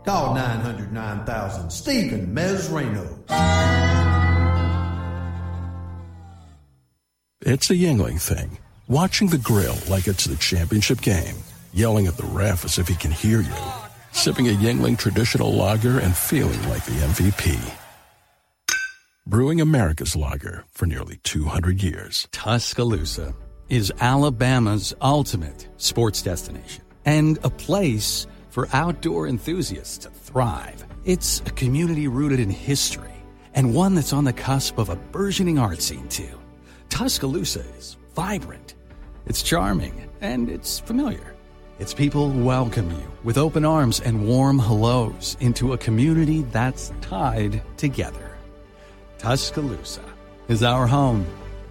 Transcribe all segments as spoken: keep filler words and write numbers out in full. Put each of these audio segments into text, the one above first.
Call nine hundred nine thousand, Stephen Mesrano. It's a Yuengling thing. Watching the grill like it's the championship game. Yelling at the ref as if he can hear you. Sipping a Yuengling traditional lager and feeling like the M V P. Brewing America's lager for nearly two hundred years. Tuscaloosa is Alabama's ultimate sports destination and a place for outdoor enthusiasts to thrive. It's a community rooted in history and one that's on the cusp of a burgeoning art scene, too. Tuscaloosa is vibrant, it's charming, and it's familiar. Its people welcome you with open arms and warm hellos into a community that's tied together. Tuscaloosa is our home.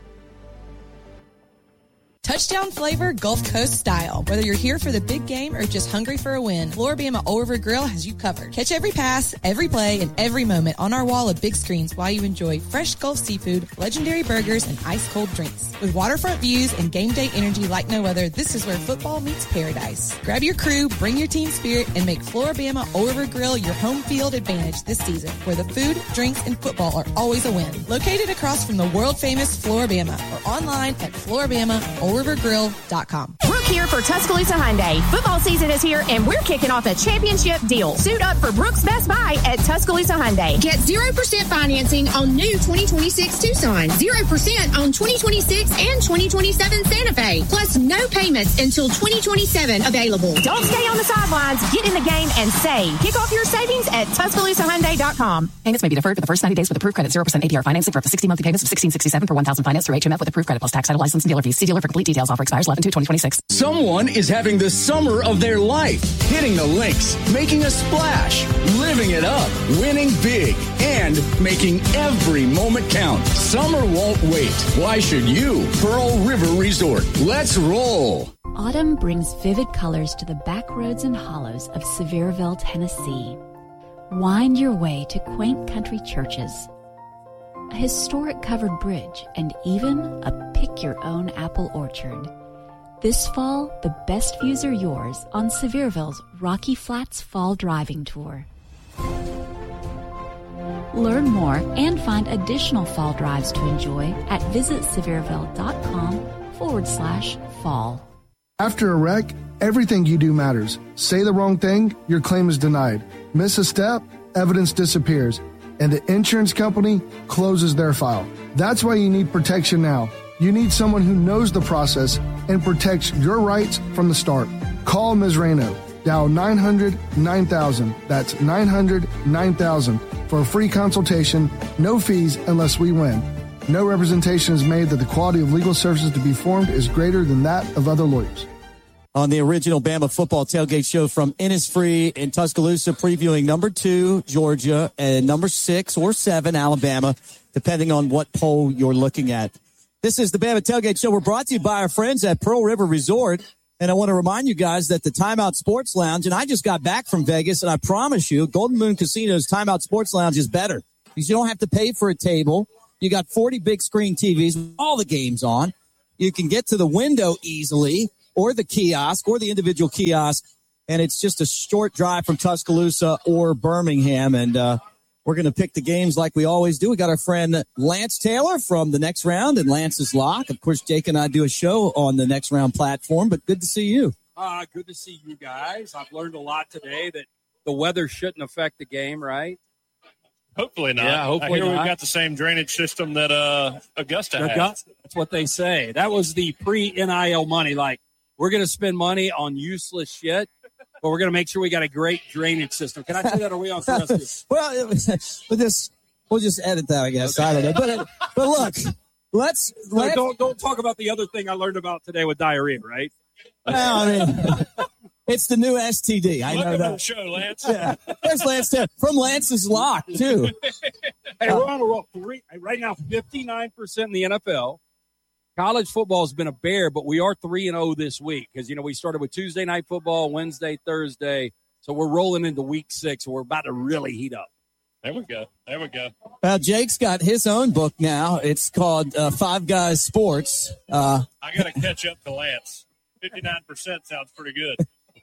Touchdown flavor, Gulf Coast style. Whether you're here for the big game or just hungry for a win, Floribama Old River Grill has you covered. Catch every pass, every play, and every moment on our wall of big screens while you enjoy fresh Gulf seafood, legendary burgers, and ice-cold drinks. With waterfront views and game day energy like no other, this is where football meets paradise. Grab your crew, bring your team spirit, and make Floribama Old River Grill your home field advantage this season, where the food, drinks, and football are always a win. Located across from the world-famous Floribama or online at Floribama Old River Grill dot com. Brooke here for Tuscaloosa Hyundai. Football season is here, and we're kicking off a championship deal. Suit up for Brooks Best Buy at Tuscaloosa Hyundai. Get zero percent financing on new twenty twenty-six Tucson, zero percent on twenty twenty-six and twenty twenty-seven Santa Fe, plus no payments until twenty twenty-seven available. Don't stay on the sidelines. Get in the game and save. Kick off your savings at Tuscaloosa Hyundai dot com. Payments may be deferred for the first ninety days with approved credit, zero percent A P R financing for up to sixty monthly payments of sixteen sixty-seven per one thousand finance through H M F with approved credit plus tax, title, license, and dealer fees. See dealer for complete details. Offer expires eleven two twenty twenty-six. Someone is having the summer of their life, hitting the links, making a splash, living it up, winning big, and making every moment count. Summer won't wait. Why should you? Pearl River Resort. Let's roll. Autumn brings vivid colors to the back roads and hollows of Sevierville, Tennessee. Wind your way to quaint country churches, a historic covered bridge, and even a pick-your-own apple orchard. This fall, the best views are yours on Sevierville's Rocky Flats Fall Driving Tour. Learn more and find additional fall drives to enjoy at visitsevierville.com forward slash fall. After a wreck, everything you do matters. Say the wrong thing, your claim is denied. Miss a step, evidence disappears, and the insurance company closes their file. That's why you need protection now. You need someone who knows the process and protects your rights from the start. Call Miz Reno. Dial nine hundred nine thousand. That's nine hundred nine thousand for a free consultation. No fees unless we win. No representation is made that the quality of legal services to be formed is greater than that of other lawyers. On the original Bama Football Tailgate Show from Innisfree in Tuscaloosa, previewing number two, Georgia, and number six or seven, Alabama, depending on what poll you're looking at. This is the Bama Tailgate Show. We're brought to you by our friends at Pearl River Resort. And I want to remind you guys that the Timeout Sports Lounge, and I just got back from Vegas, and I promise you, Golden Moon Casino's Timeout Sports Lounge is better because you don't have to pay for a table. You got forty big screen T Vs with all the games on. You can get to the window easily, or the kiosk, or the individual kiosk, and it's just a short drive from Tuscaloosa or Birmingham. And uh, we're going to pick the games like we always do. We got our friend Lance Taylor from the Next Round and Lance's Lock. Of course, Jake and I do a show on the Next Round platform, but good to see you. Uh, good to see you guys. I've learned a lot today that the weather shouldn't affect the game, right? Hopefully not. Yeah, hopefully I hear not. we've got the same drainage system that uh, Augusta has. Augusta, that's what they say. That was the pre-N I L money. Like, we're going to spend money on useless shit, but we're going to make sure we got a great drainage system. Can I say that, or are we on the rest of it? Well, we'll just, we'll just edit that, I guess. Okay. I don't know. But, but look, let's, so let's don't don't talk about the other thing I learned about today with diarrhea, right? Well, I mean, it's the new S T D. I Welcome know that. to the show, Lance. Yeah. There's Lance Taylor from Lance's Lock, too. Hey, we're on a roll. Three, right now, fifty-nine percent in the N F L. College football has been a bear, but we are three and oh this week because, you know, we started with Tuesday night football, Wednesday, Thursday. So we're rolling into week six. So we're about to really heat up. There we go. There we go. Well, Jake's got his own book now. It's called uh, Five Guys Sports. Uh, I got to catch up to Lance. fifty-nine percent sounds pretty good.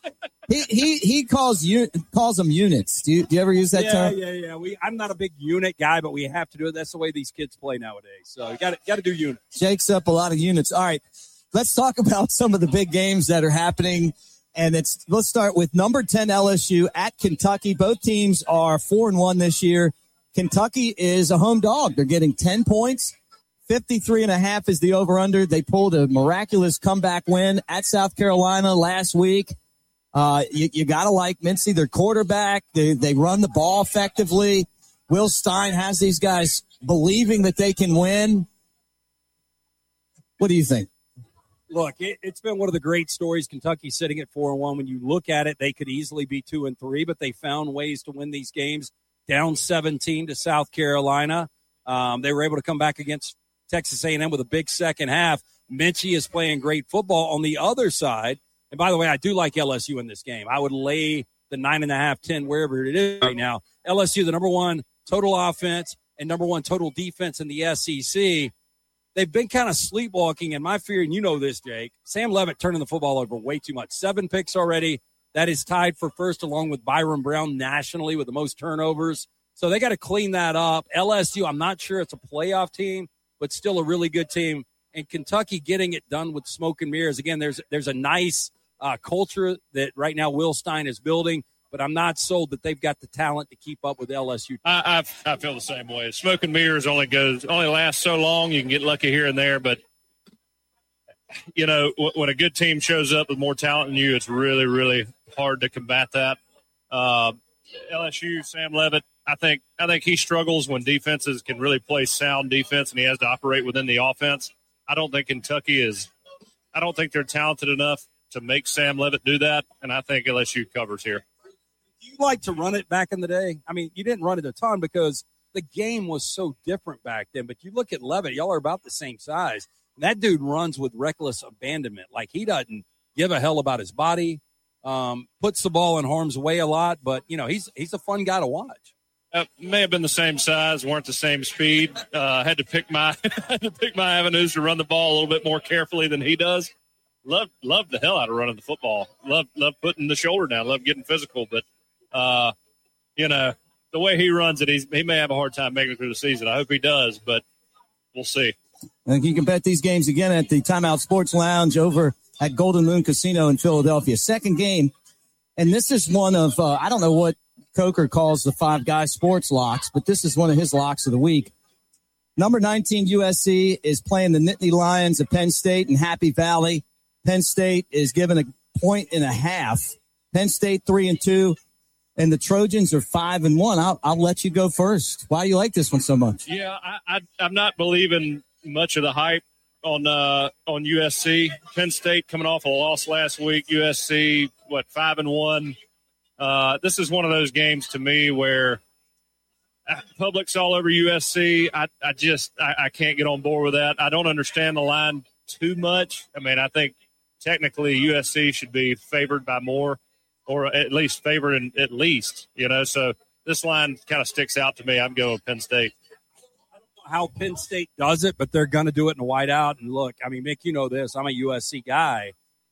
he he he calls you calls them units. Do you do you ever use that yeah, term? Yeah, yeah, We I'm not a big unit guy, but we have to do it. That's the way these kids play nowadays. So you got to got to do units. Jakes up a lot of units. All right, let's talk about some of the big games that are happening. And it's let's start with number ten L S U at Kentucky. Both teams are four and one this year. Kentucky is a home dog. They're getting ten points. fifty-three and a half is the over-under. They pulled a miraculous comeback win at South Carolina last week. Uh, you, you got to like Mincy, their quarterback. They, they run the ball effectively. Will Stein has these guys believing that they can win. What do you think? Look, it, it's been one of the great stories. Kentucky sitting at four and one. When you look at it, they could easily be two and three, but they found ways to win these games. Down seventeen to South Carolina, um, they were able to come back against Texas A and M with a big second half. Minchie is playing great football on the other side. And by the way, I do like L S U in this game. I would lay the nine and a half, ten, wherever it is right now. L S U, the number one total offense and number one total defense in the S E C. They've been kind of sleepwalking, and my fear, and you know this, Jake, Sam Leavitt turning the football over way too much. Seven picks already. That is tied for first along with Byron Brown nationally with the most turnovers. So they got to clean that up. L S U, I'm not sure it's a playoff team, but still a really good team. And Kentucky getting it done with smoke and mirrors. Again, there's there's a nice uh, culture that right now Will Stein is building, but I'm not sold that they've got the talent to keep up with L S U. I, I, I feel the same way. Smoke and mirrors only goes only lasts so long. You can get lucky here and there, but you know when a good team shows up with more talent than you, it's really really hard to combat that. Uh, L S U, Sam Leavitt, I think I think he struggles when defenses can really play sound defense and he has to operate within the offense. I don't think Kentucky is – I don't think they're talented enough to make Sam Leavitt do that, and I think L S U covers here. Do you like to run it back in the day? I mean, you didn't run it a ton because the game was so different back then, but you look at Leavitt, y'all are about the same size. That dude runs with reckless abandonment. Like, he doesn't give a hell about his body, um, puts the ball in harm's way a lot, but, you know, he's he's a fun guy to watch. Uh, may have been the same size, weren't the same speed. Uh, had to pick my had to pick my avenues to run the ball a little bit more carefully than he does. Love love the hell out of running the football. Love love putting the shoulder down. Love getting physical. But uh, you know the way he runs it, he's, he may have a hard time making it through the season. I hope he does, but we'll see. And you can bet these games again at the Timeout Sports Lounge over at Golden Moon Casino in Philadelphia. Second game, and this is one of uh, I don't know what Coker calls the Five Guys Sports locks, but this is one of his locks of the week. Number nineteen U S C is playing the Nittany Lions of Penn State in Happy Valley. Penn State is given a point and a half. Penn State three and two, and the Trojans are five and one. I'll, I'll let you go first. Why do you like this one so much? Yeah, I, I, I'm not believing much of the hype on uh, on U S C. Penn State coming off a loss last week. U S C what five and one. Uh, this is one of those games to me where uh, public's all over U S C. I, I just I, I can't get on board with that. I don't understand the line too much. I mean, I think technically U S C should be favored by more, or at least favored in, at least, you know. So this line kind of sticks out to me. I'm going with Penn State. I don't know how Penn State does it, but they're going to do it in a whiteout. And look, I mean, Mick, you know this. I'm a U S C guy.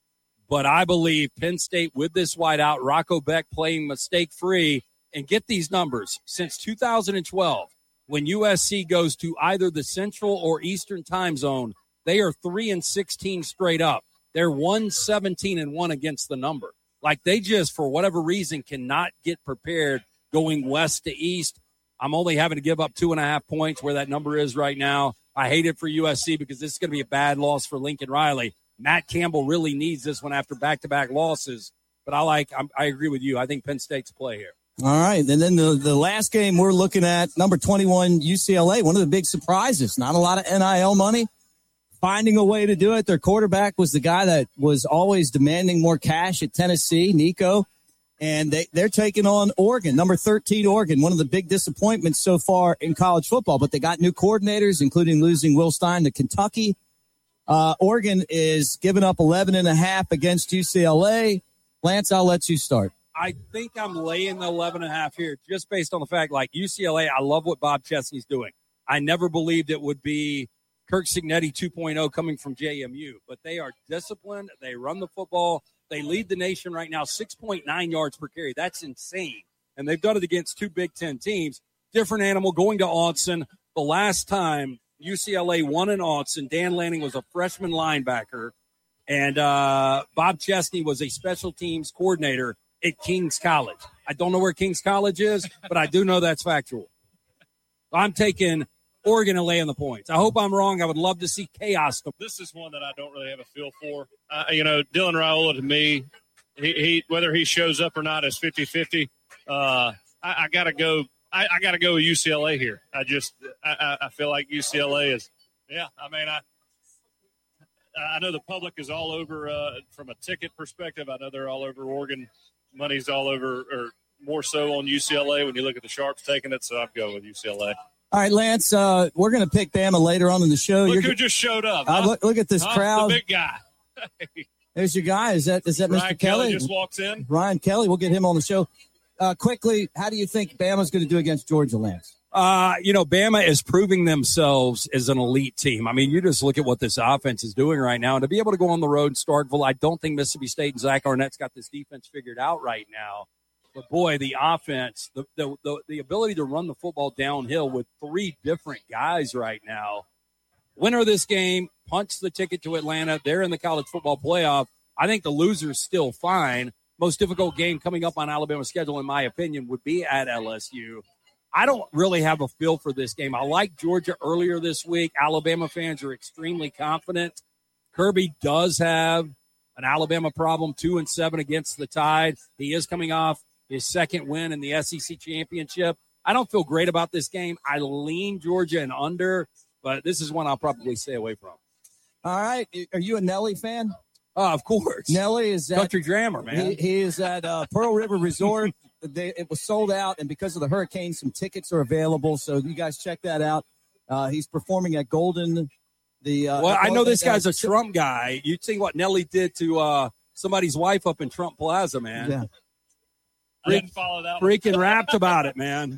But I believe Penn State with this whiteout, Rocco Beck playing mistake-free, and get these numbers. Since two thousand twelve, when U S C goes to either the Central or Eastern time zone, they are three and sixteen straight up. They're one seventeen and one against the number. Like, they just, for whatever reason, cannot get prepared going west to east. I'm only having to give up two and a half points where that number is right now. I hate it for U S C because this is going to be a bad loss for Lincoln Riley. Matt Campbell really needs this one after back-to-back losses. But I like, I'm, I agree with you. I think Penn State's play here. All right. And then the, the last game we're looking at, number twenty-one, U C L A, one of the big surprises. Not a lot of N I L money. Finding a way to do it. Their quarterback was the guy that was always demanding more cash at Tennessee, Nico. And they, they're taking on Oregon, number thirteen Oregon, one of the big disappointments so far in college football. But they got new coordinators, including losing Will Stein to Kentucky. Uh, Oregon is giving up eleven and a half against U C L A. Lance, I'll let you start. I think I'm laying the eleven and a half here just based on the fact, like, U C L A, I love what Bob Chesney's doing. I never believed it would be Kirk Cignetti two point oh coming from J M U, but they are disciplined. They run the football. They lead the nation right now, six point nine yards per carry. That's insane. And they've done it against two Big Ten teams. Different animal going to Autzen. The last time U C L A won in Autzen, Dan Lanning was a freshman linebacker, and uh, Bob Chesney was a special teams coordinator at King's College. I don't know where King's College is, but I do know that's factual. I'm taking Oregon and laying the points. I hope I'm wrong. I would love to see chaos. This is one that I don't really have a feel for. Uh, you know, Dylan Raiola, to me, he, he whether he shows up or not is fifty-fifty. Uh, I, I got to go. I, I got to go with U C L A here. I just, I, I feel like U C L A is, yeah. I mean, I, I know the public is all over uh, from a ticket perspective. I know they're all over Oregon. Money's all over, or more so on U C L A when you look at the Sharps taking it. So I'm going with U C L A. All right, Lance, uh, we're going to pick Bama later on in the show. Look You're, who just showed up. uh, Huh? look, look at this Huh? crowd. The big guy. There's your guy. Is that is that Ryan Mister Kelly Kelly? just walks in. Ryan Kelly. We'll get him on the show. Uh, quickly, how do you think Bama's going to do against Georgia, Lance? Uh, you know, Bama is proving themselves as an elite team. I mean, you just look at what this offense is doing right now. And to be able to go on the road in Starkville, I don't think Mississippi State and Zach Arnett's got this defense figured out right now. But, boy, the offense, the, the, the, the ability to run the football downhill with three different guys right now. Winner of this game, punch the ticket to Atlanta. They're in the college football playoff. I think the loser's still fine. Most difficult game coming up on Alabama's schedule, in my opinion, would be at L S U. I don't really have a feel for this game. I like Georgia earlier this week. Alabama fans are extremely confident. Kirby does have an Alabama problem, two and seven against the Tide. He is coming off his second win in the S E C championship. I don't feel great about this game. I lean Georgia and under, but this is one I'll probably stay away from. All right. Are you a Nelly fan? Oh, of course. Nelly is at, country drummer, man. He, he is at uh, Pearl River Resort. They, it was sold out, and because of the hurricane, some tickets are available. So you guys check that out. Uh, he's performing at Golden. The uh, well, I know this uh, guy's a Trump guy. You'd see what Nelly did to uh, somebody's wife up in Trump Plaza, man. Yeah. I didn't follow that one. Freaking rapped about it, man.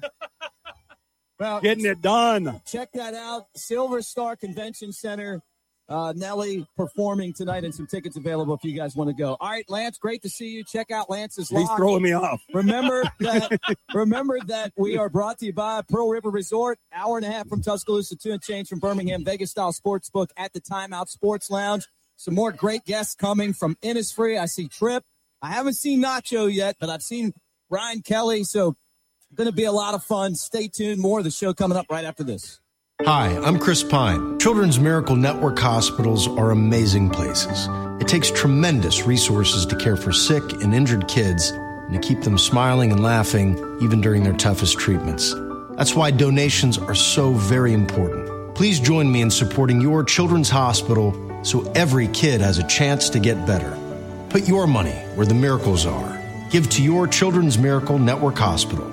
Well, getting it done. Check that out. Silver Star Convention Center. Uh, Nelly performing tonight, and some tickets available if you guys want to go. All right, Lance, great to see you. Check out Lance's He's Lock. throwing me off. Remember that. remember that we are brought to you by Pearl River Resort, hour and a half from Tuscaloosa, two and change from Birmingham, Vegas style sportsbook at the Timeout Sports Lounge. Some more great guests coming from Innisfree. I see Tripp. I haven't seen Nacho yet, but I've seen Ryan Kelly. So going to be a lot of fun. Stay tuned. More of the show coming up right after this. Hi, I'm Chris Pine. Children's Miracle Network hospitals are amazing places. It takes tremendous resources to care for sick and injured kids and to keep them smiling and laughing even during their toughest treatments. That's why donations are so very important. Please join me in supporting your children's hospital so every kid has a chance to get better. Put your money where the miracles are. Give to your Children's Miracle Network hospital.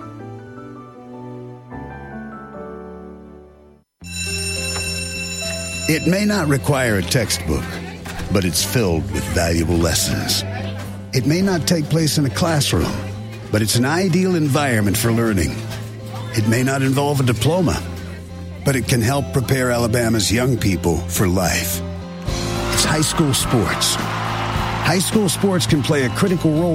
It may not require a textbook, but it's filled with valuable lessons. It may not take place in a classroom, but it's an ideal environment for learning. It may not involve a diploma, but it can help prepare Alabama's young people for life. It's high school sports. High school sports can play a critical role